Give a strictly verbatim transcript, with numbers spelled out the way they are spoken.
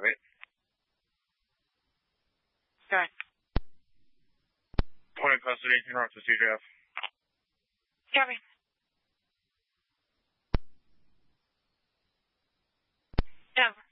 it. Okay. Point of custody, you're off to C J F. Copy. Over.